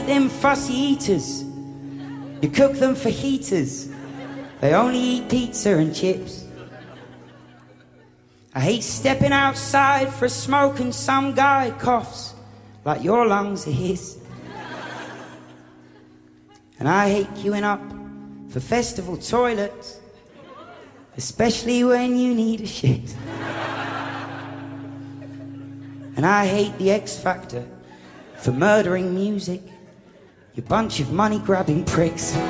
Them fussy eaters, you cook them for heaters, they only eat pizza and chips. I hate stepping outside for a smoke and some guy coughs like your lungs are his. And I hate queuing up for festival toilets, especially when you need a shit. And I hate the X Factor for murdering music, you bunch of money-grabbing pricks.